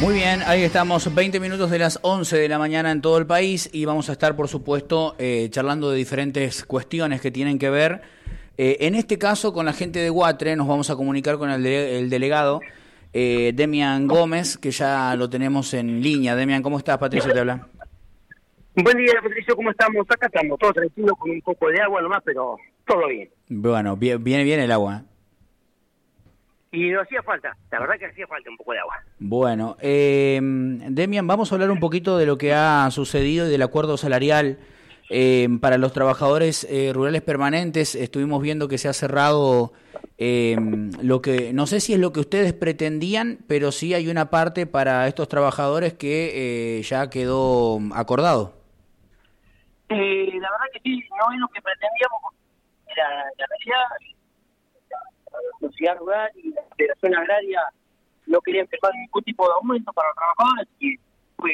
Muy bien, ahí estamos, 20 minutos de las 11 de la mañana en todo el país y vamos a estar, por supuesto, charlando de diferentes cuestiones que tienen que ver. En este caso, con la gente de Guatre, nos vamos a comunicar con el delegado Demian Gómez, que ya lo tenemos en línea. Demian, ¿cómo estás? Patricio te habla. Buen día, Patricio, ¿cómo estamos? Acá estamos, todo tranquilo, con un poco de agua nomás, pero todo bien. Bueno, viene bien el agua. Y nos hacía falta, la verdad que hacía falta un poco de agua. Bueno, Demian, vamos a hablar un poquito de lo que ha sucedido y del acuerdo salarial para los trabajadores rurales permanentes. Estuvimos viendo que se ha cerrado lo que, no sé si es lo que ustedes pretendían, pero sí hay una parte para estos trabajadores que ya quedó acordado. La verdad que sí, no es lo que pretendíamos, la realidad. La sociedad rural y la federación agraria no querían firmar ningún tipo de aumento para los trabajadores, y fue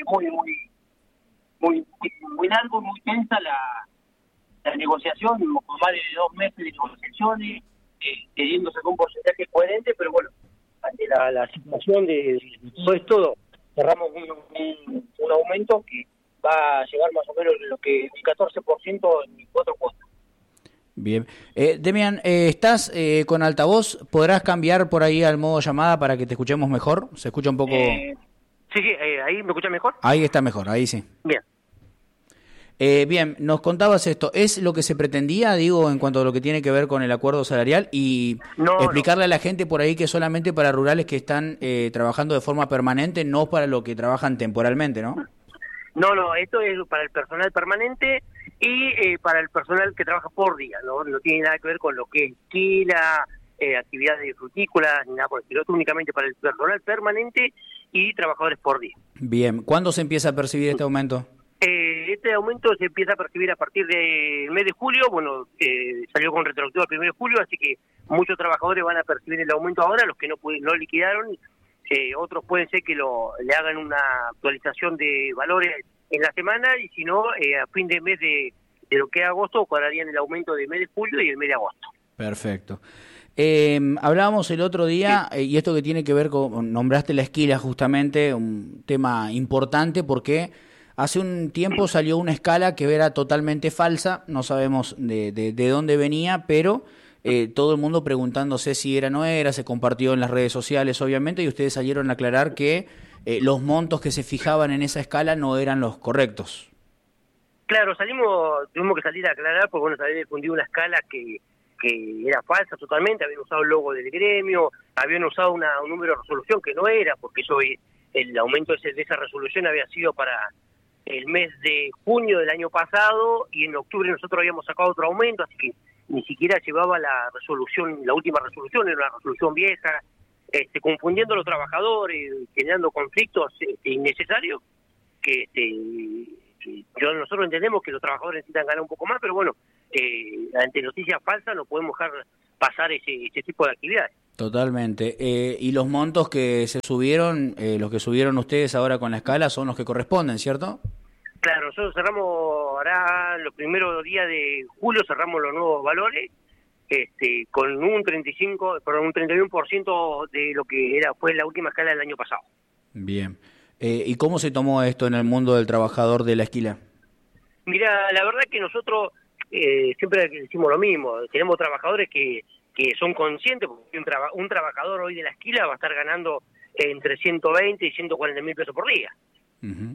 muy largo, muy tensa la negociación, con más de 2 meses de negociaciones, queriendo sacar un porcentaje coherente, pero bueno, ante la situación de todo esto, cerramos un aumento que va a llegar más o menos lo que un 14% en 4 cuotas. Bien. Demian, ¿estás con altavoz? ¿Podrás cambiar por ahí al modo llamada para que te escuchemos mejor? ¿Se escucha un poco...? Sí, ¿ahí me escucha mejor? Ahí está mejor, ahí sí. Bien. Bien, nos contabas esto. ¿Es lo que se pretendía, digo, en cuanto a lo que tiene que ver con el acuerdo salarial? Y explicarle a la gente por ahí que solamente para rurales que están trabajando de forma permanente, no para los que trabajan temporalmente, ¿no? No, esto es para el personal permanente y para el personal que trabaja por día, no tiene nada que ver con lo que es esquila, actividades frutícolas, ni nada por el estilo, únicamente para el personal permanente y trabajadores por día. Bien, ¿cuándo se empieza a percibir este aumento? Este aumento se empieza a percibir a partir del mes de julio, salió con retroactivo el 1 de julio, así que muchos trabajadores van a percibir el aumento ahora, los que no liquidaron. Otros pueden ser que le hagan una actualización de valores en la semana, y si no, a fin de mes de lo que es agosto, cobrarían el aumento del mes de julio y el mes de agosto. Perfecto. Hablábamos el otro día, y esto que tiene que ver con, nombraste la esquila justamente, un tema importante porque hace un tiempo salió una escala que era totalmente falsa, no sabemos de dónde venía, pero... todo el mundo preguntándose si era o no era, se compartió en las redes sociales obviamente, y ustedes salieron a aclarar que los montos que se fijaban en esa escala no eran los correctos. Claro, tuvimos que salir a aclarar porque se había difundido una escala que era falsa totalmente, habían usado el logo del gremio, habían usado un número de resolución que no era, porque el aumento de esa resolución había sido para el mes de junio del año pasado, y en octubre nosotros habíamos sacado otro aumento, así que ni siquiera llevaba la resolución, la última resolución, era una resolución vieja, confundiendo a los trabajadores, generando conflictos innecesarios, que nosotros entendemos que los trabajadores necesitan ganar un poco más, pero bueno, ante noticias falsas no podemos dejar pasar ese tipo de actividades. Totalmente. Y los montos que se subieron, los que subieron ustedes ahora con la escala, son los que corresponden, ¿cierto? Claro, nosotros cerramos ahora los primeros días de julio, cerramos los nuevos valores, con un 31% de lo que fue la última escala del año pasado. Bien. ¿Y cómo se tomó esto en el mundo del trabajador de la esquila? Mira, la verdad que nosotros siempre decimos lo mismo, tenemos trabajadores que son conscientes, porque un trabajador hoy de la esquila va a estar ganando entre 120 y 140 mil pesos por día. Uh-huh.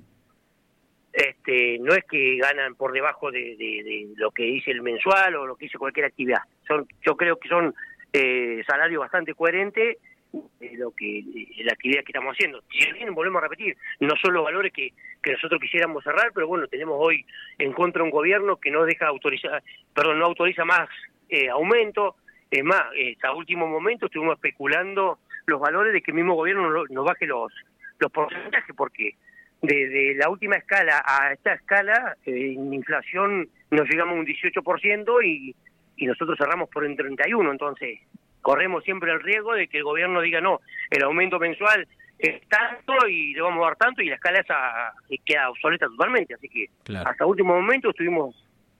No es que ganan por debajo de lo que dice el mensual o lo que dice cualquier actividad. Yo creo que son salarios bastante coherentes de la actividad que estamos haciendo. Si bien volvemos a repetir, no son los valores que nosotros quisiéramos cerrar, pero bueno, tenemos hoy en contra un gobierno que no autoriza más aumento. Es más, hasta último momento estuvimos especulando los valores de que el mismo gobierno nos baje los porcentajes, porque desde la última escala a esta escala, en inflación nos llegamos a un 18% y nosotros cerramos por un 31%, entonces corremos siempre el riesgo de que el gobierno diga no, el aumento mensual es tanto y le vamos a dar tanto, y la escala esa queda obsoleta totalmente, así que claro, hasta último momento estuvimos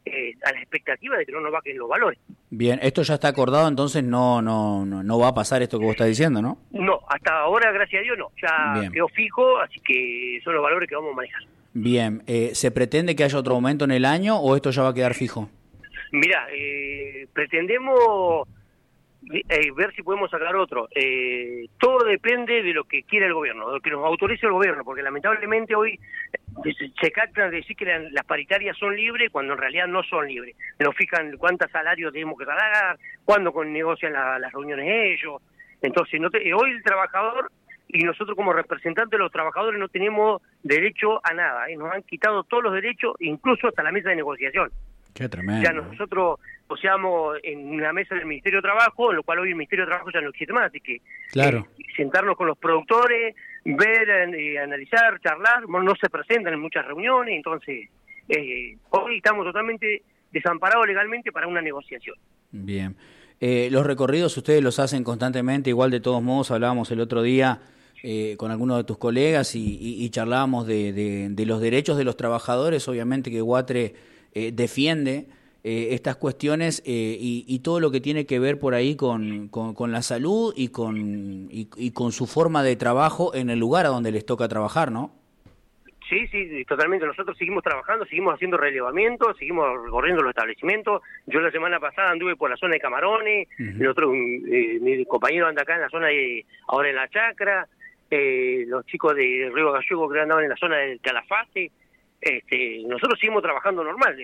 a la expectativa de que no nos bajen los valores. Bien, esto ya está acordado, entonces no va a pasar esto que vos estás diciendo, ¿no? No, hasta ahora, gracias a Dios, no. Ya Bien. quedó fijo, así que son los valores que vamos a manejar. Bien, ¿se pretende que haya otro aumento en el año o esto ya va a quedar fijo? Mirá, pretendemos ver si podemos sacar otro. Todo depende de lo que quiera el gobierno, de lo que nos autorice el gobierno, porque lamentablemente hoy se captan de decir que las paritarias son libres cuando en realidad no son libres. Nos fijan cuántos salarios tenemos que pagar, cuándo negocian las reuniones ellos. Entonces, hoy el trabajador y nosotros como representantes de los trabajadores no tenemos derecho a nada. Nos han quitado todos los derechos, incluso hasta la mesa de negociación. Qué tremendo. Ya nosotros negociamos en una mesa del Ministerio de Trabajo, en lo cual hoy el Ministerio de Trabajo ya no existe más, así que claro. Sentarnos con los productores, ver, analizar, charlar, no se presentan en muchas reuniones, entonces hoy estamos totalmente desamparados legalmente para una negociación. Bien. Los recorridos ustedes los hacen constantemente, igual de todos modos hablábamos el otro día con algunos de tus colegas y charlábamos de los derechos de los trabajadores, obviamente que Guatre defiende estas cuestiones y todo lo que tiene que ver por ahí con la salud y con su forma de trabajo en el lugar a donde les toca trabajar, ¿no? Sí, totalmente. Nosotros seguimos trabajando, seguimos haciendo relevamientos, seguimos recorriendo los establecimientos. Yo la semana pasada anduve por la zona de Camarones, el otro, mi compañero anda acá en la zona ahora en la Chacra, los chicos de Río Gallego que andaban en la zona del Calafate. Nosotros seguimos trabajando normal.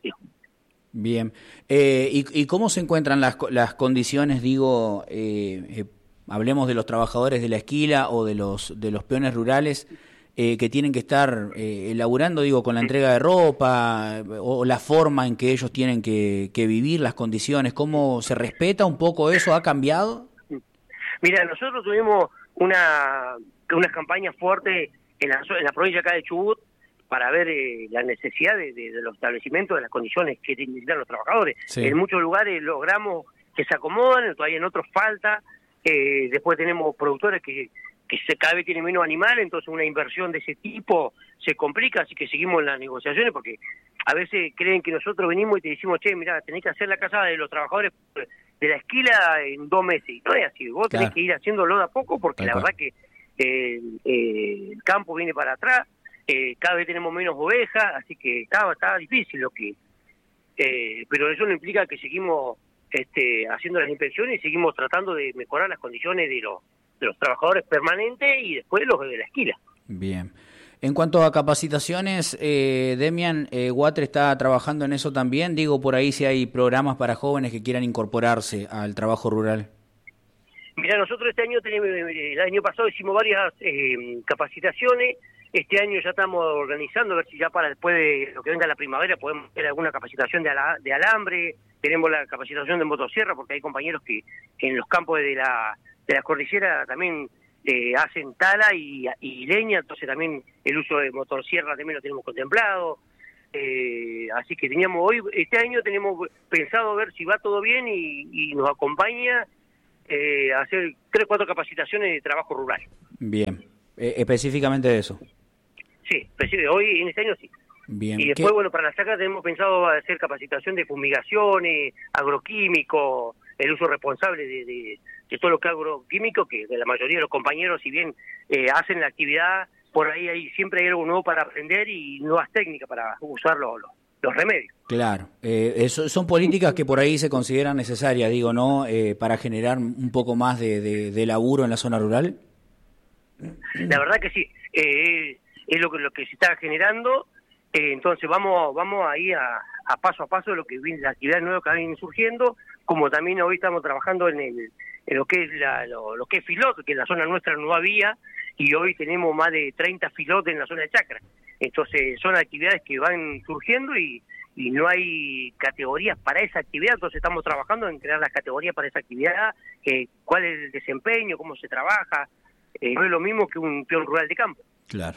Bien. ¿Y cómo se encuentran las condiciones, digo, hablemos de los trabajadores de la esquila o de los peones rurales que tienen que estar laburando, digo, con la entrega de ropa o la forma en que ellos tienen que vivir, las condiciones? ¿Cómo se respeta un poco eso? ¿Ha cambiado? Mira, nosotros tuvimos unas campañas fuertes en la provincia acá de Chubut para ver la necesidad de los establecimientos, de las condiciones que necesitan los trabajadores. Sí. En muchos lugares logramos que se acomodan, todavía en otros falta. Después tenemos productores que cada vez tienen menos animales, entonces una inversión de ese tipo se complica, así que seguimos en las negociaciones porque a veces creen que nosotros venimos y te decimos, che, mirá, tenés que hacer la casa de los trabajadores de la esquila en 2 meses. Y no es así, vos tenés que ir haciéndolo de a poco porque la verdad que el campo viene para atrás, cada vez tenemos menos ovejas, así que está difícil lo que... pero eso no implica que seguimos haciendo las inspecciones y seguimos tratando de mejorar las condiciones de los trabajadores permanentes y después los de la esquila. Bien. En cuanto a capacitaciones, Demian, Guatre está trabajando en eso también. Digo, por ahí si hay programas para jóvenes que quieran incorporarse al trabajo rural. Mira, nosotros el año pasado hicimos varias capacitaciones. Este año ya estamos organizando, a ver si ya para después de lo que venga la primavera podemos hacer alguna capacitación de alambre. Tenemos la capacitación de motosierra porque hay compañeros que en los campos de la cordillera también hacen tala y leña, entonces también el uso de motosierra también lo tenemos contemplado. Así que este año tenemos pensado ver si va todo bien y nos acompaña a hacer 3-4 capacitaciones de trabajo rural. Bien, específicamente de eso. Sí, hoy en este año sí. Bien. Y después, bueno, para la saca tenemos pensado hacer capacitación de fumigaciones, agroquímicos, el uso responsable de todo lo que es agroquímico, que de la mayoría de los compañeros, si bien hacen la actividad, por ahí siempre hay algo nuevo para aprender y nuevas técnicas para usar los remedios. Claro, son políticas que por ahí se consideran necesarias, digo, ¿no? Para generar un poco más de laburo en la zona rural. La verdad que sí, es lo que se está generando. Entonces vamos ahí a paso a paso lo que viene, la actividad nueva que viene surgiendo, como también hoy estamos trabajando en lo que es lo que es filot, que en la zona nuestra no había, y hoy tenemos más de 30 filotes en la zona de Chacra. Entonces son actividades que van surgiendo y no hay categorías para esa actividad, entonces estamos trabajando en crear las categorías para esa actividad, cuál es el desempeño, cómo se trabaja. No es lo mismo que un peón rural de campo. Claro.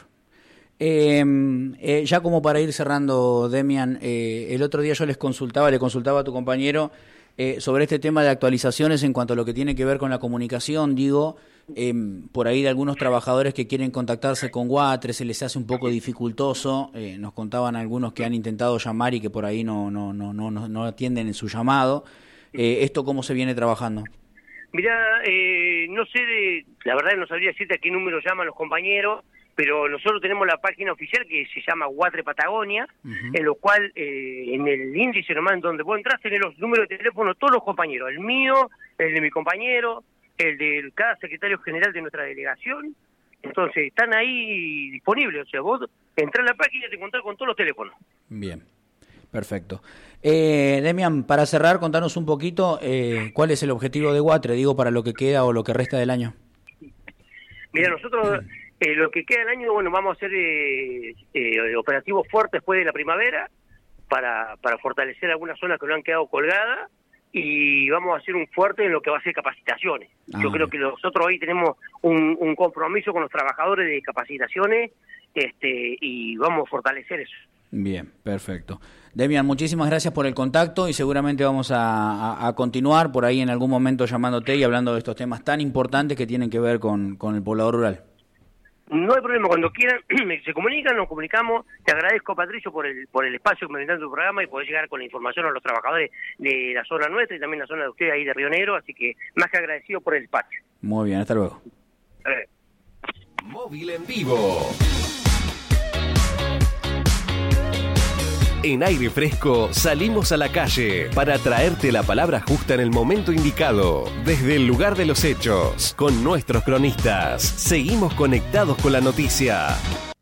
Ya como para ir cerrando, Demian, el otro día yo le consultaba a tu compañero sobre este tema de actualizaciones en cuanto a lo que tiene que ver con la comunicación, digo, por ahí de algunos trabajadores que quieren contactarse con Guatre, se les hace un poco dificultoso, nos contaban algunos que han intentado llamar y que por ahí no atienden en su llamado. ¿Esto cómo se viene trabajando? Mirá, no sé, la verdad no sabría decirte a qué número llaman los compañeros, pero nosotros tenemos la página oficial que se llama Guatre Patagonia, en lo cual en el índice nomás donde vos entrás tenés los números de teléfono de todos los compañeros, el mío, el de mi compañero, el de cada secretario general de nuestra delegación. Entonces están ahí disponibles, o sea, vos entrás a la página y te encontrás con todos los teléfonos. Bien, perfecto. Demian, para cerrar, contanos un poquito cuál es el objetivo de Guatre, digo, para lo que queda o lo que resta del año. Mira, nosotros lo que queda del año, bueno, vamos a hacer operativos fuertes después de la primavera para fortalecer algunas zonas que no han quedado colgadas, y vamos a hacer un fuerte en lo que va a ser capacitaciones. Yo creo que nosotros hoy tenemos un compromiso con los trabajadores de capacitaciones, y vamos a fortalecer eso. Bien, perfecto. Demian, muchísimas gracias por el contacto y seguramente vamos a continuar por ahí en algún momento llamándote y hablando de estos temas tan importantes que tienen que ver con el poblador rural. No hay problema, cuando quieran se comunican, nos comunicamos. Te agradezco, Patricio, por el espacio que me brindan tu programa y poder llegar con la información a los trabajadores de la zona nuestra y también la zona de ustedes ahí de Río Negro, así que más que agradecido por el espacio. Muy bien, hasta luego. Móvil en vivo. En Aire Fresco salimos a la calle para traerte la palabra justa en el momento indicado, desde el lugar de los hechos, con nuestros cronistas. Seguimos conectados con la noticia.